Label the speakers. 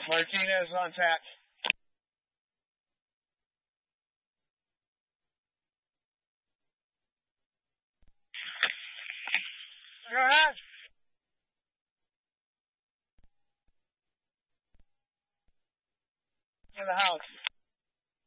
Speaker 1: Martinez on track. Go ahead. In the house.